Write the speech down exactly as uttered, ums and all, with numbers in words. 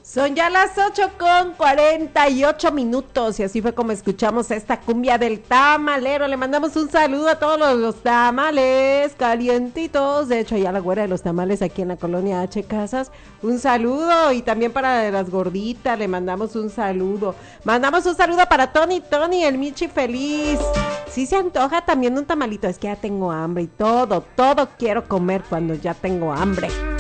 Son ya las ocho con cuarenta y ocho minutos y así fue como escuchamos esta cumbia del tamalero. Le mandamos un saludo a todos los, los tamales calientitos. De hecho, ya la güera de los tamales aquí en la colonia H Casas. Un saludo y también para las gorditas le mandamos un saludo. Mandamos un saludo para Tony, Tony, el Michi feliz. Sí se antoja también un tamalito, es que ya tengo hambre y todo, todo quiero comer cuando ya tengo hambre.